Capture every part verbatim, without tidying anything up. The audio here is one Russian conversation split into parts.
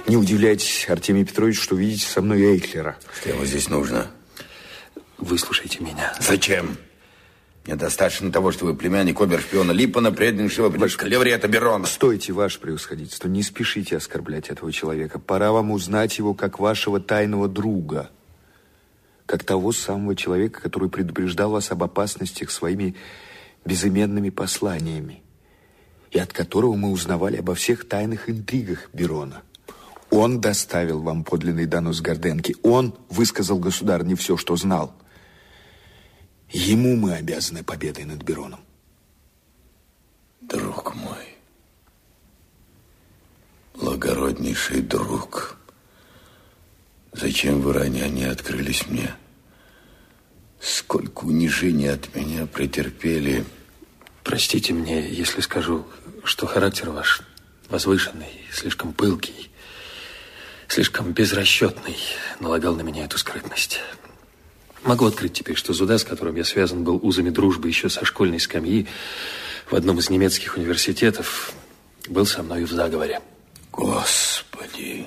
Не удивляйтесь, Артемий Петрович, что видите со мной Эйклера. Что ему здесь нужно? Выслушайте меня. Зачем? Мне достаточно того, что вы племянник обер-шпиона Липпана, преданнейшего клеврета Берона. Стойте, ваше превосходительство, не спешите оскорблять этого человека. Пора вам узнать его как вашего тайного друга. Как того самого человека, который предупреждал вас об опасностях своими безыменными посланиями. И от которого мы узнавали обо всех тайных интригах Берона. Он доставил вам подлинный донос Горденки. Он высказал государыне все, что знал. Ему мы обязаны победой над Бероном. Друг мой, благороднейший друг, зачем вы ранее не открылись мне? Сколько унижений от меня претерпели. Простите мне, если скажу, что характер ваш возвышенный, слишком пылкий, слишком безрасчетный, налагал на меня эту скрытность. Могу открыть теперь, что Зуда, с которым я связан был узами дружбы еще со школьной скамьи в одном из немецких университетов, был со мною в заговоре. Господи,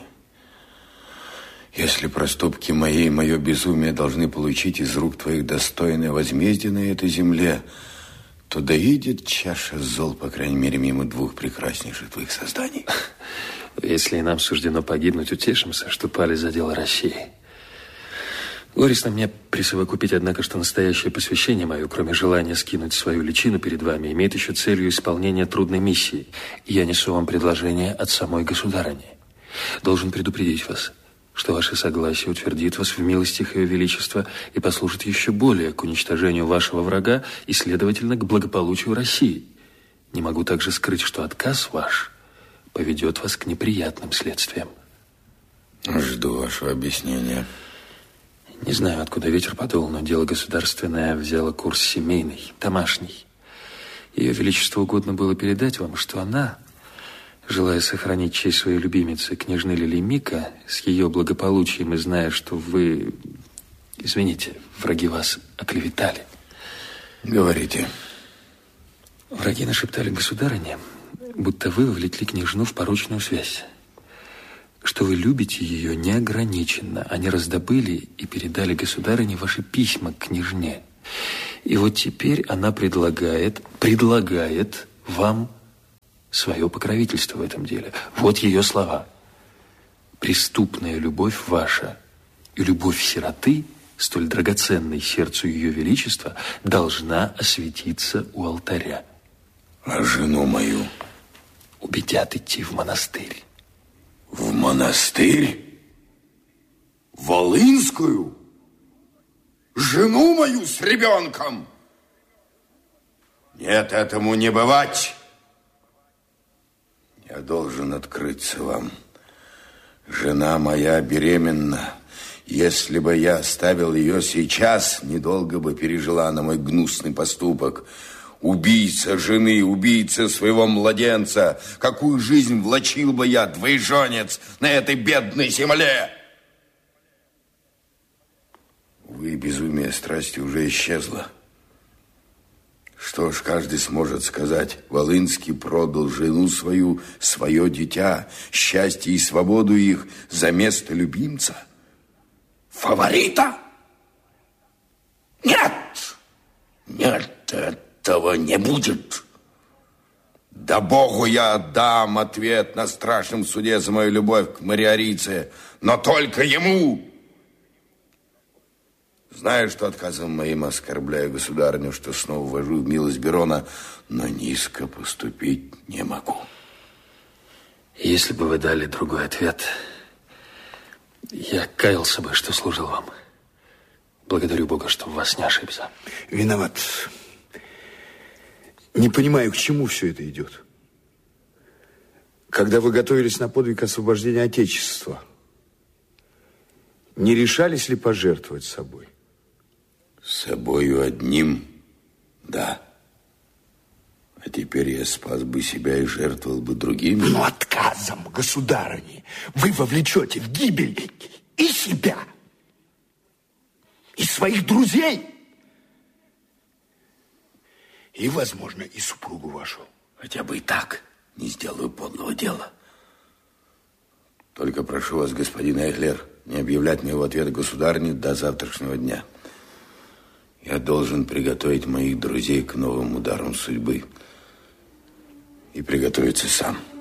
если проступки мои и мое безумие должны получить из рук твоих достойное возмездие на этой земле, то доедет чаша зол, по крайней мере, мимо двух прекраснейших твоих созданий. Если и нам суждено погибнуть, утешимся, что пали за дело России. Горестно мне присовокупить, однако, что настоящее посвящение мое, кроме желания скинуть свою личину перед вами, имеет еще целью исполнения трудной миссии. Я несу вам предложение от самой государыни. Должен предупредить вас, что ваше согласие утвердит вас в милостях Ее Величества и послужит еще более к уничтожению вашего врага и, следовательно, к благополучию России. Не могу также скрыть, что отказ ваш поведет вас к неприятным следствиям. Жду вашего объяснения. Не знаю, откуда ветер подул, но дело государственное взяло курс семейный, домашний. Ее Величеству угодно было передать вам, что она, желая сохранить честь своей любимицы, княжны Лили Мика, с ее благополучием и зная, что вы, извините, враги вас оклеветали. Говорите. Враги нашептали государыне, будто вы вовлекли княжну в порочную связь, что вы любите ее неограниченно. Они раздобыли и передали государыне ваши письма к княжне. И вот теперь она предлагает, предлагает вам свое покровительство в этом деле. Вот ее слова. «Преступная любовь ваша и любовь сироты, столь драгоценной сердцу Ее Величества, должна осветиться у алтаря». А жену мою? Убедят идти в монастырь. В монастырь? Волынскую? Жену мою с ребенком? Нет, этому не бывать. Я должен открыться вам. Жена моя беременна. Если бы я оставил ее сейчас, недолго бы пережила она мой гнусный поступок. Убийца жены, убийца своего младенца. Какую жизнь влачил бы я, двоеженец, на этой бедной земле? Увы, безумие страсти уже исчезло. Что ж, каждый сможет сказать: Волынский продал жену свою, свое дитя, счастье и свободу их за место любимца. Фаворита? Нет! Нет, этого не будет. Да Богу я отдам ответ на страшном суде за мою любовь к Мариорице, но только ему. Знаю, что отказом моим оскорбляю государыню, что снова ввожу в милость Берона, но низко поступить не могу. Если бы вы дали другой ответ, я каялся бы, что служил вам. Благодарю Бога, что в вас не ошибся. Виноват. Не понимаю, к чему все это идет. Когда вы готовились на подвиг освобождения Отечества, не решались ли пожертвовать собой? Собою одним, да. А теперь я спас бы себя и жертвовал бы другими. Но отказом государыни вы вовлечете в гибель и себя, и своих друзей, и, возможно, и супругу вашу. Хотя бы и так не сделаю подлого дела. Только прошу вас, господин Эйхлер, не объявлять моего ответа государыне до завтрашнего дня. Я должен приготовить моих друзей к новым ударам судьбы и приготовиться сам.